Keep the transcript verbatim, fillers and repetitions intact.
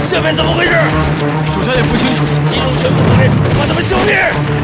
这边怎么回事？ 属下也不清楚。 集中全部兵力，把他们消灭！